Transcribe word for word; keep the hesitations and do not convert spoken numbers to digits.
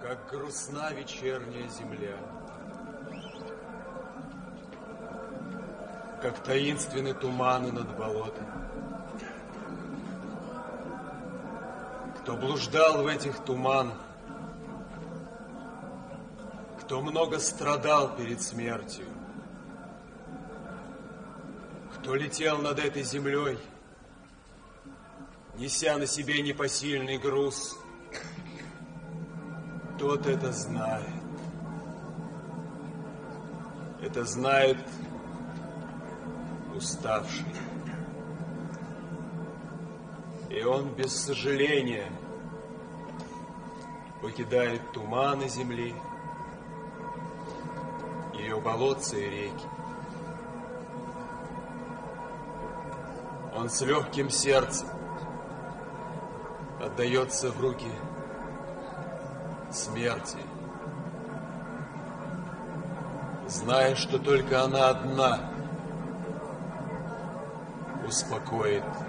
Как грустна вечерняя земля, как таинственны туманы над болотом. Кто блуждал в этих туманах, кто много страдал перед смертью, кто летел над этой землей, неся на себе непосильный груз, тот это знает. Это знает уставший. И он без сожаления покидает туманы земли, ее болотца и реки. Он с легким сердцем отдается в руки смерти, зная, что только она одна успокоит